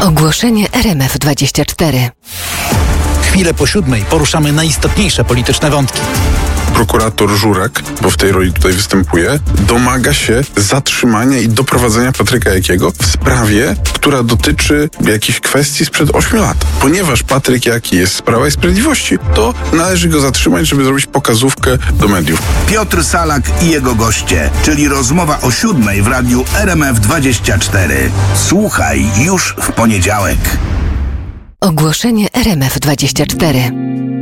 Ogłoszenie RMF24. Chwilę po 7 poruszamy najistotniejsze polityczne wątki. Prokurator Żurek, bo w tej roli tutaj występuje, domaga się zatrzymania i doprowadzenia Patryka Jakiego w sprawie, która dotyczy jakichś kwestii sprzed 8 lat. Ponieważ Patryk Jaki jest z Prawa i Sprawiedliwości, to należy go zatrzymać, żeby zrobić pokazówkę do mediów. Piotr Salak i jego goście, czyli rozmowa o 7 w radiu RMF24. Słuchaj już w poniedziałek. Ogłoszenie RMF24.